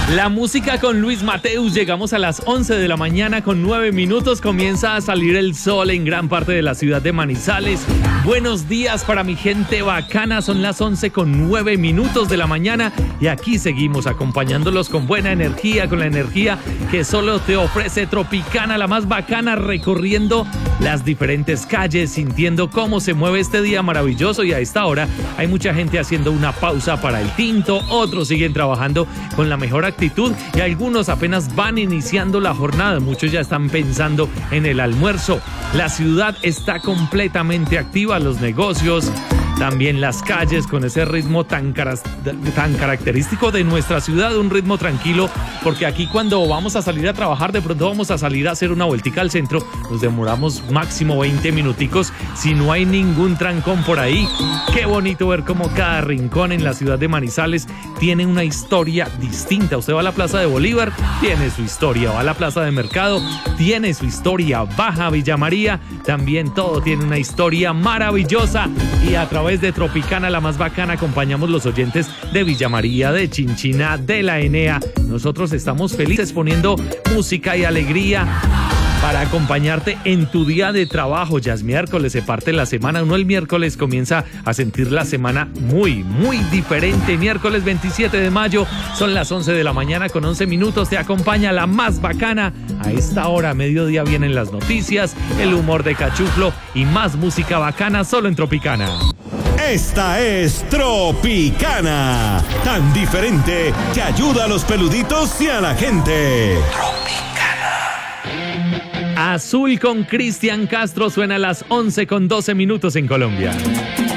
La música con Luis Mateus. Llegamos a las 11 de la mañana con 9 minutos. Comienza a salir el sol en gran parte de la ciudad de Manizales. Buenos días para mi gente bacana. Son las 11 con 9 minutos de la mañana y aquí seguimos acompañándolos con buena energía, con la energía que solo te ofrece Tropicana, la más bacana, recorriendo las diferentes calles, sintiendo cómo se mueve este día maravilloso. Y a esta hora hay mucha gente haciendo una pausa para el tinto, otros siguen trabajando con la mejor actitud y algunos apenas van iniciando la jornada. Muchos ya están pensando en el almuerzo. La ciudad está completamente activa, los negocios, también las calles, con ese ritmo tan característico de nuestra ciudad, un ritmo tranquilo, porque aquí cuando vamos a salir a trabajar, de pronto vamos a salir a hacer una vueltica al centro, nos demoramos máximo 20 minuticos si no hay ningún trancón por ahí. Qué bonito ver cómo cada rincón en la ciudad de Manizales tiene una historia distinta. Usted va a la Plaza de Bolívar, tiene su historia, va a la Plaza de Mercado, tiene su historia, baja a Villa María, también todo tiene una historia maravillosa. Y a través de Tropicana, la más bacana, acompañamos los oyentes de Villa María, de Chinchina, de la Enea. Nosotros estamos felices poniendo música y alegría para acompañarte en tu día de trabajo. Ya es miércoles, se parte la semana. Uno el miércoles comienza a sentir la semana muy, muy diferente. Miércoles 27 de mayo, son las 11 de la mañana con 11 minutos. Te acompaña la más bacana. A esta hora, mediodía, vienen las noticias, el humor de Cachuflo y más música bacana solo en Tropicana. Esta es Tropicana, tan diferente que ayuda a los peluditos y a la gente. Azul con Cristian Castro suena a las 11 con 12 minutos en Colombia.